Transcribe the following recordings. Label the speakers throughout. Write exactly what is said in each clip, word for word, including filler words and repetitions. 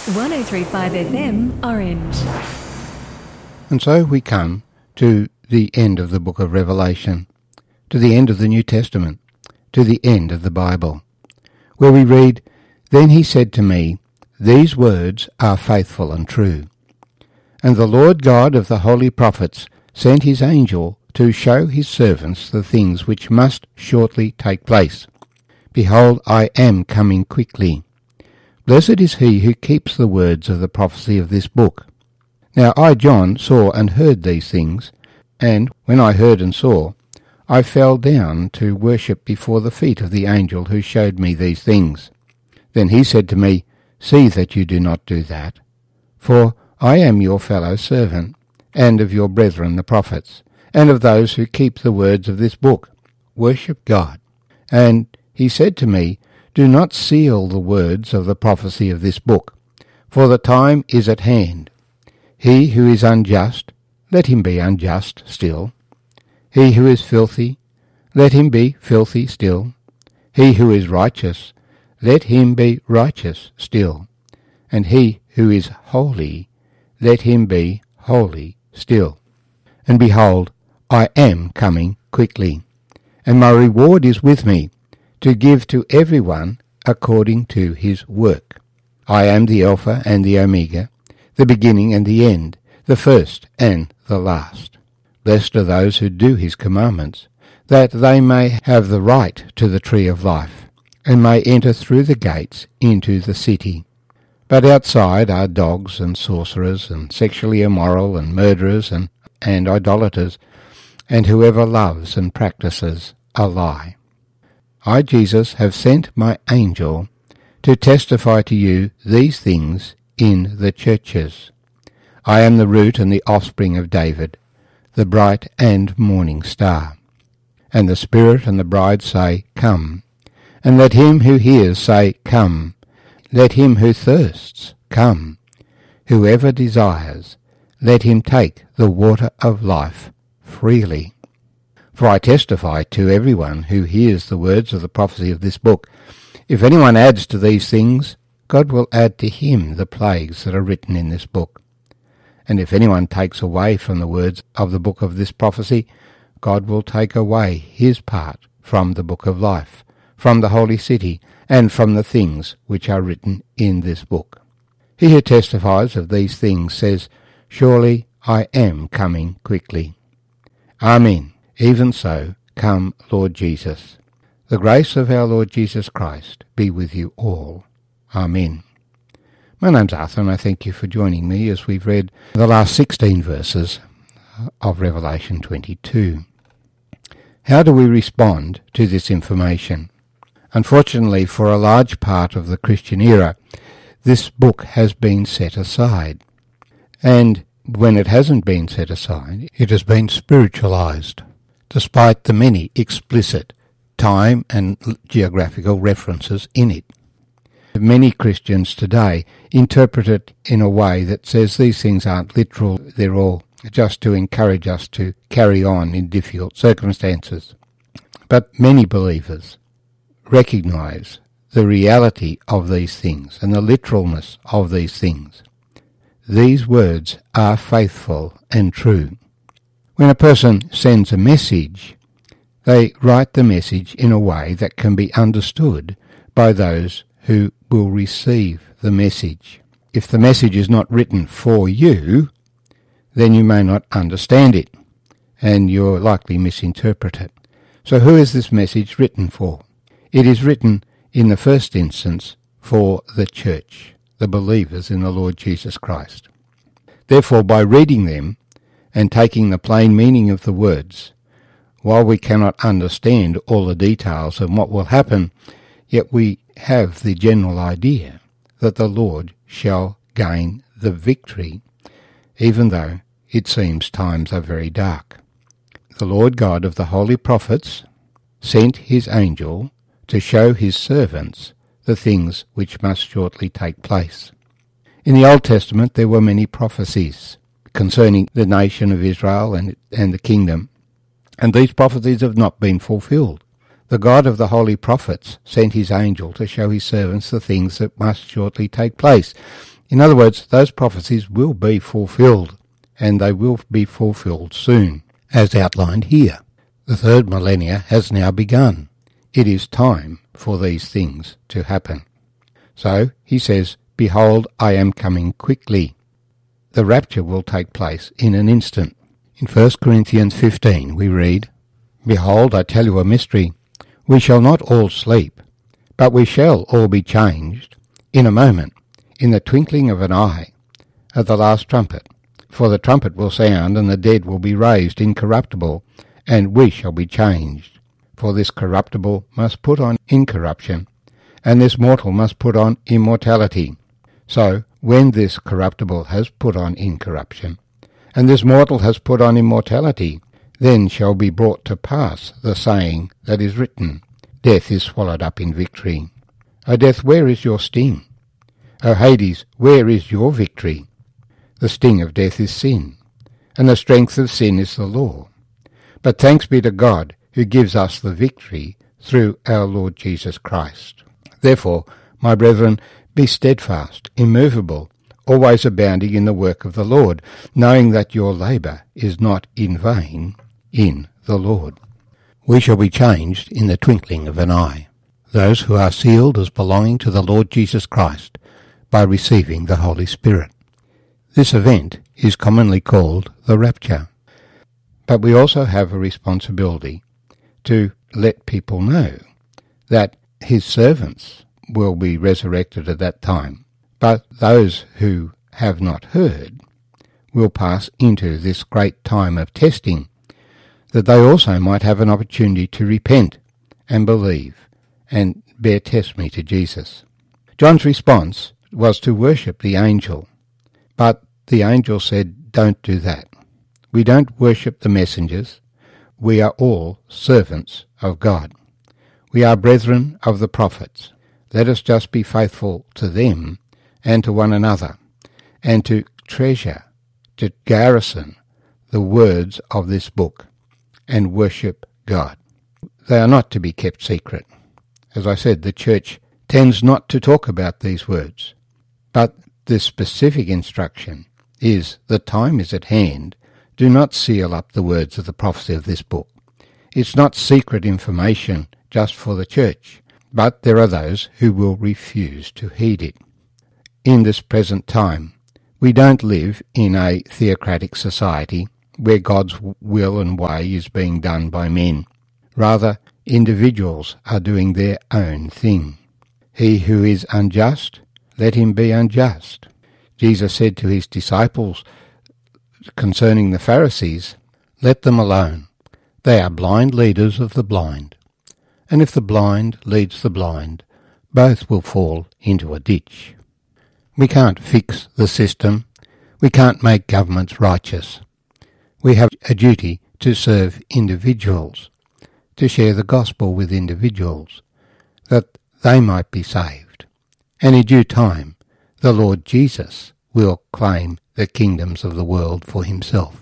Speaker 1: one oh three point five F M, Orange.
Speaker 2: And so we come to the end of the book of Revelation, to the end of the New Testament, to the end of the Bible, where we read, "Then he said to me, These words are faithful and true. And the Lord God of the holy prophets sent his angel to show his servants the things which must shortly take place. Behold, I am coming quickly. Blessed is he who keeps the words of the prophecy of this book. Now I, John, saw and heard these things, and when I heard and saw, I fell down to worship before the feet of the angel who showed me these things. Then he said to me, See that you do not do that, for I am your fellow servant, and of your brethren the prophets, and of those who keep the words of this book. Worship God. And he said to me, Do not seal the words of the prophecy of this book, for the time is at hand. He who is unjust, let him be unjust still. He who is filthy, let him be filthy still. He who is righteous, let him be righteous still. And he who is holy, let him be holy still. And behold, I am coming quickly, and my reward is with me, to give to everyone according to his work. I am the Alpha and the Omega, the beginning and the end, the first and the last. Blessed are those who do his commandments, that they may have the right to the tree of life, and may enter through the gates into the city. But outside are dogs and sorcerers, and sexually immoral, and murderers, and, and idolaters, and whoever loves and practices a lie. I, Jesus, have sent my angel to testify to you these things in the churches. I am the root and the offspring of David, the bright and morning star. And the Spirit and the bride say, Come. And let him who hears say, Come. Let him who thirsts come. Whoever desires, let him take the water of life freely. For I testify to everyone who hears the words of the prophecy of this book, if anyone adds to these things, God will add to him the plagues that are written in this book. And if anyone takes away from the words of the book of this prophecy, God will take away his part from the book of life, from the holy city, and from the things which are written in this book. He who testifies of these things says, Surely I am coming quickly. Amen. Even so, come, Lord Jesus. The grace of our Lord Jesus Christ be with you all. Amen. My name's Arthur, and I thank you for joining me as we've read the last sixteen verses of Revelation twenty-two. How do we respond to this information? Unfortunately, for a large part of the Christian era, this book has been set aside. And when it hasn't been set aside, it has been spiritualized, despite the many explicit time and geographical references in it. Many Christians today interpret it in a way that says these things aren't literal, they're all just to encourage us to carry on in difficult circumstances. But many believers recognize the reality of these things and the literalness of these things. These words are faithful and true. When a person sends a message, they write the message in a way that can be understood by those who will receive the message. If the message is not written for you, then you may not understand it, and you'll likely misinterpret it. So who is this message written for? It is written, in the first instance, for the church, the believers in the Lord Jesus Christ. Therefore, by reading them and taking the plain meaning of the words, while we cannot understand all the details of what will happen, yet we have the general idea that the Lord shall gain the victory, even though it seems times are very dark. The Lord God of the holy prophets sent his angel to show his servants the things which must shortly take place. In the Old Testament there were many prophecies concerning the nation of Israel and, and the kingdom, and these prophecies have not been fulfilled. The God of the holy prophets sent his angel to show his servants the things that must shortly take place. In other words, those prophecies will be fulfilled, and they will be fulfilled soon, as outlined here. The third millennia has now begun. It is time for these things to happen. So he says, "Behold, I am coming quickly." The rapture will take place in an instant. In First Corinthians fifteen we read, "Behold, I tell you a mystery. We shall not all sleep, but we shall all be changed in a moment, in the twinkling of an eye, at the last trumpet. For the trumpet will sound, and the dead will be raised incorruptible, and we shall be changed. For this corruptible must put on incorruption, and this mortal must put on immortality. So, when this corruptible has put on incorruption, and this mortal has put on immortality, then shall be brought to pass the saying that is written, Death is swallowed up in victory. O death, where is your sting? O Hades, where is your victory? The sting of death is sin, and the strength of sin is the law. But thanks be to God, who gives us the victory through our Lord Jesus Christ. Therefore, my brethren, be steadfast, immovable, always abounding in the work of the Lord, knowing that your labour is not in vain in the Lord." We shall be changed in the twinkling of an eye, those who are sealed as belonging to the Lord Jesus Christ by receiving the Holy Spirit. This event is commonly called the rapture. But we also have a responsibility to let people know that his servants will be resurrected at that time, but those who have not heard will pass into this great time of testing, that they also might have an opportunity to repent and believe and bear testimony to Jesus. John's response was to worship the angel, but the angel said, "Don't do that. We don't worship the messengers. We are all servants of God. We are brethren of the prophets. Let us just be faithful to them and to one another, and to treasure, to garrison the words of this book, and worship God." They are not to be kept secret. As I said, the church tends not to talk about these words, but the specific instruction is the time is at hand. Do not seal up the words of the prophecy of this book. It's not secret information just for the church, but there are those who will refuse to heed it. In this present time, we don't live in a theocratic society where God's will and way is being done by men. Rather, individuals are doing their own thing. He who is unjust, let him be unjust. Jesus said to his disciples concerning the Pharisees, "Let them alone. They are blind leaders of the blind. And if the blind leads the blind, both will fall into a ditch." We can't fix the system. We can't make governments righteous. We have a duty to serve individuals, to share the gospel with individuals, that they might be saved. And in due time, the Lord Jesus will claim the kingdoms of the world for himself.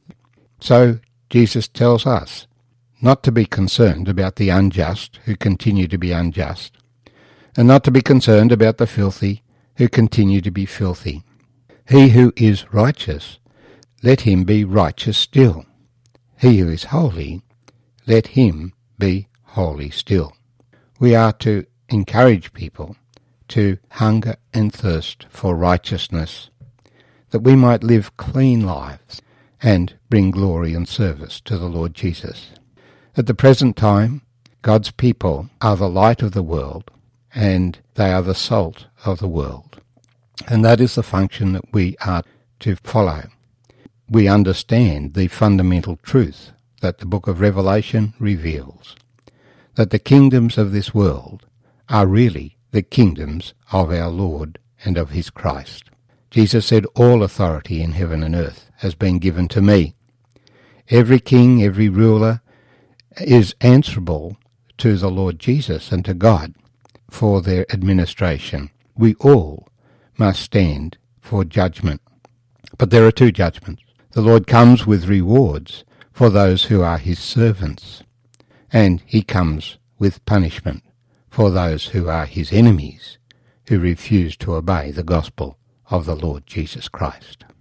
Speaker 2: So Jesus tells us not to be concerned about the unjust who continue to be unjust, and not to be concerned about the filthy who continue to be filthy. He who is righteous, let him be righteous still. He who is holy, let him be holy still. We are to encourage people to hunger and thirst for righteousness, that we might live clean lives and bring glory and service to the Lord Jesus. At the present time, God's people are the light of the world, and they are the salt of the world. And that is the function that we are to follow. We understand the fundamental truth that the book of Revelation reveals, that the kingdoms of this world are really the kingdoms of our Lord and of his Christ. Jesus said, "All authority in heaven and earth has been given to me." Every king, every ruler is answerable to the Lord Jesus and to God for their administration. We all must stand for judgment. But there are two judgments. The Lord comes with rewards for those who are his servants, and he comes with punishment for those who are his enemies, who refuse to obey the gospel of the Lord Jesus Christ.